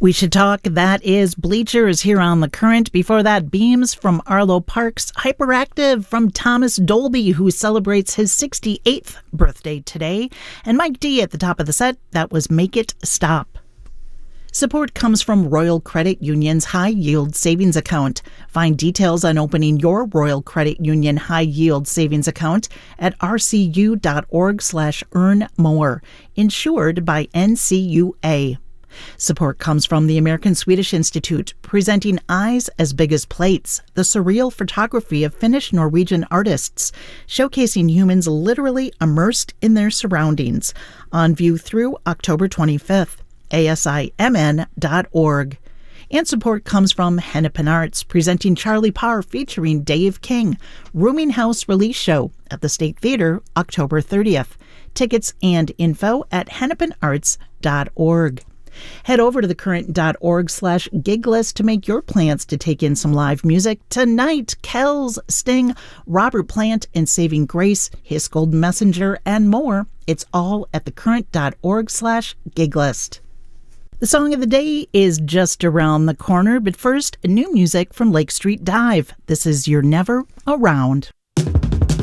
We Should Talk. That is Bleachers here on The Current. Before that, Beams from Arlo Parks. Hyperactive from Thomas Dolby, who celebrates his 68th birthday today. And Mike D at the top of the set. That was Make It Stop. Support comes from Royal Credit Union's High Yield Savings Account. Find details on opening your Royal Credit Union High Yield Savings Account at rcu.org/earnmore. Insured by NCUA. Support comes from the American Swedish Institute, presenting Eyes as Big as Plates, the surreal photography of Finnish Norwegian artists, showcasing humans literally immersed in their surroundings. On view through October 25th. ASIMN.org. And support comes from Hennepin Arts, presenting Charlie Parr featuring Dave King, Rooming House release show at the State Theater, October 30th. Tickets and info at hennepinarts.org. Head over to thecurrent.org/gig list to make your plans to take in some live music. Tonight, Kells, Sting, Robert Plant, and Saving Grace, His Golden Messenger, and more. It's all at thecurrent.org/gig list. The song of the day is just around the corner, but first, new music from Lake Street Dive. This is You're Never Around.